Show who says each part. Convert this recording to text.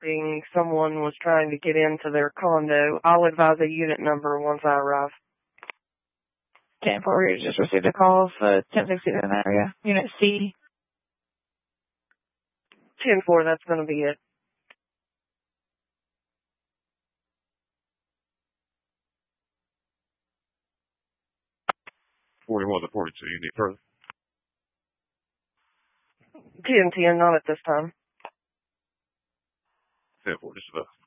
Speaker 1: reporting someone was trying to get into their condo. I'll advise a unit number once I arrive.
Speaker 2: 10-4, we just received a call for 1060 in that area. Unit C.
Speaker 1: 10-4, that's going to be it.
Speaker 3: To 42, you need further?
Speaker 1: 10-10, not at this time.
Speaker 3: 10-4, just about.